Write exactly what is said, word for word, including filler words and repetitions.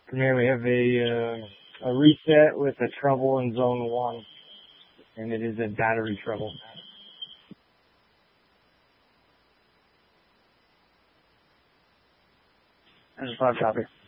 And here we have a, uh, a reset with a trouble in zone one. And it is a battery trouble. That's a five copy.